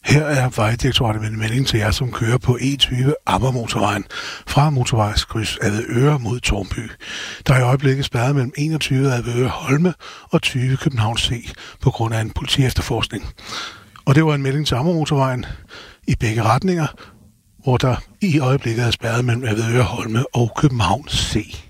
Her er Vejdirektoratet med en melding til jer, som kører på E20 Amagermotorvejen fra motorvejskryds Avedøre mod Tårnby. Der er i øjeblikket spærret mellem 21 Avedøre Holme og 20 København C på grund af en politiefterforskning. Og det var en melding til Amagermotorvejen i begge retninger, hvor der i øjeblikket er spærret mellem Avedøre Holme og København C.